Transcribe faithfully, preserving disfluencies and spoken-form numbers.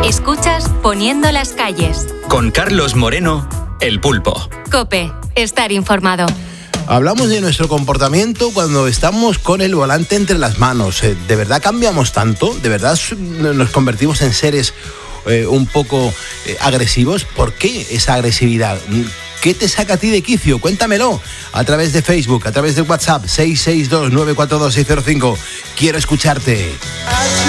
Escuchas Poniendo las calles. Con Carlos Moreno, El Pulpo. COPE, estar informado. Hablamos de nuestro comportamiento cuando estamos con el volante entre las manos. ¿De verdad cambiamos tanto? ¿De verdad nos convertimos en seres eh, un poco eh, agresivos? ¿Por qué esa agresividad? ¿Qué te saca a ti de quicio? Cuéntamelo a través de Facebook, a través de WhatsApp seis seis dos nueve cuatro dos seis cero cinco. Quiero escucharte.